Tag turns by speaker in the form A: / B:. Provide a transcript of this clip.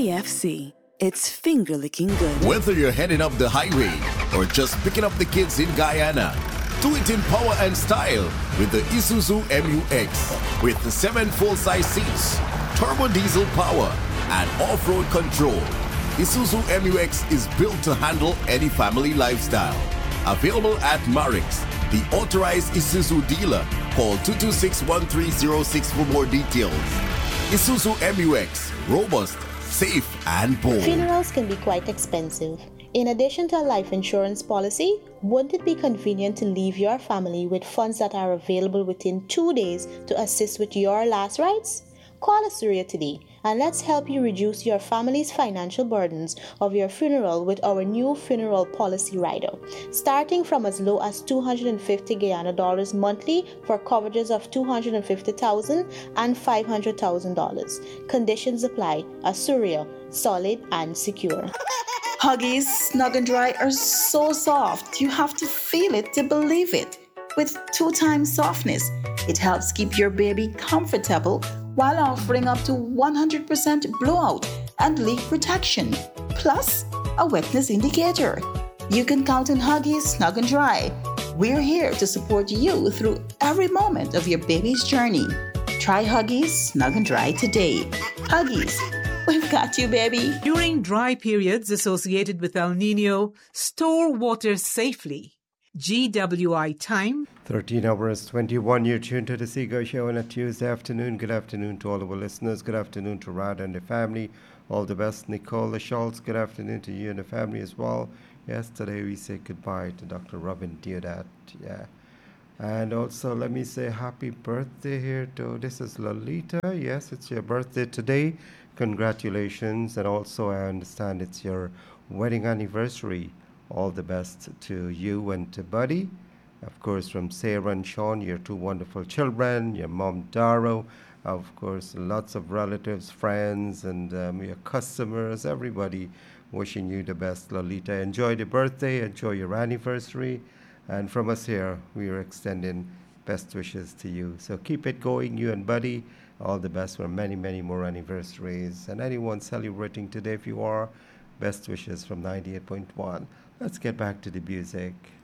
A: KFC. It's finger-licking good.
B: Whether you're heading up the highway or just picking up the kids in Guyana, do it in power and style with the Isuzu MU-X. With the 7 full-size seats, turbo diesel power, and off-road control, Isuzu MU-X is built to handle any family lifestyle. Available at Marix, the authorized Isuzu dealer. Call 226-1306 for more details. Isuzu MU-X, robust, safe, and bold.
C: Funerals can be quite expensive. In addition to a life insurance policy, wouldn't it be convenient to leave your family with funds that are available within 2 days to assist with your last rites? Call Asuria today and let's help you reduce your family's financial burdens of your funeral with our new funeral policy rider. Starting from as low as $250 Guyana dollars monthly for coverages of $250,000 and $500,000. Conditions apply. Asuria, solid and secure.
D: Huggies Snug and Dry are so soft, you have to feel it to believe it. With 2x softness, it helps keep your baby comfortable while offering up to 100% blowout and leak protection, plus a wetness indicator. You can count on Huggies Snug and Dry. We're here to support you through every moment of your baby's journey. Try Huggies Snug and Dry today. Huggies, we've got you, baby.
E: During dry periods associated with El Nino, store water safely. GWI time
F: 13 hours 21. You're tuned to the Seagull Show on a Tuesday afternoon. Good afternoon to all of our listeners. Good afternoon to Rad and the family. All the best. Nicola Schultz, good afternoon to you and the family as well. Yes, today we say goodbye to Dr. Robin Deodat. Yeah. And also let me say happy birthday here to, this is Lolita. Yes, it's your birthday today. Congratulations. And also I understand it's your wedding anniversary. All the best to you and to Buddy. Of course, from Sarah and Sean, your two wonderful children, your mom, Daro, of course, lots of relatives, friends, and your customers, everybody wishing you the best, Lolita. Enjoy the birthday, enjoy your anniversary. And from us here, we are extending best wishes to you. So keep it going, you and Buddy. All the best for many, many more anniversaries. And anyone celebrating today, if you are, best wishes from 98.1. Let's get back to the music.